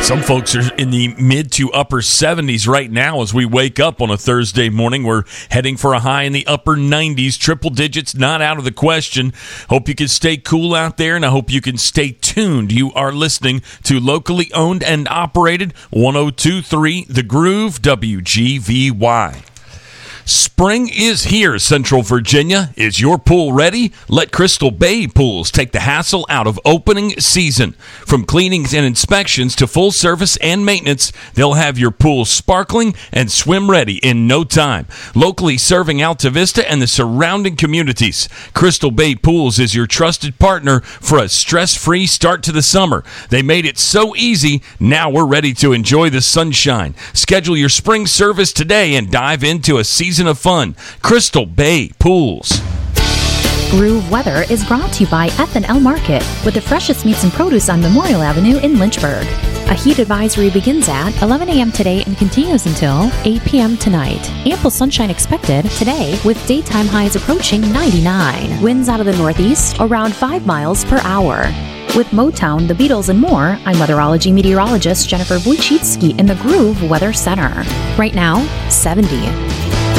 Some folks are in the mid to upper 70s right now as we wake up on a Thursday morning. We're heading for a high in the upper 90s. Triple digits not out of the question. Hope you can stay cool out there, and I hope you can stay tuned. You are listening to locally owned and operated 102.3 The Groove, WGVY. Spring is here, Central Virginia. Is your pool ready? Let Crystal Bay Pools take the hassle out of opening season. From cleanings and inspections to full service and maintenance, they'll have your pool sparkling and swim ready in no time. Locally serving Alta Vista and the surrounding communities, Crystal Bay Pools is your trusted partner for a stress-free start to the summer. They made it so easy, now we're ready to enjoy the sunshine. Schedule your spring service today and dive into a season of fun. Crystal Bay Pools. Groove Weather is brought to you by F&L Market, with the freshest meats and produce on Memorial Avenue in Lynchburg. A heat advisory begins at 11 a.m. today and continues until 8 p.m. tonight. Ample sunshine expected today, with daytime highs approaching 99. Winds out of the northeast around 5 miles per hour. With Motown, the Beatles, and more, I'm weatherology meteorologist Jennifer Wojcicki in the Groove Weather Center. Right now, 70.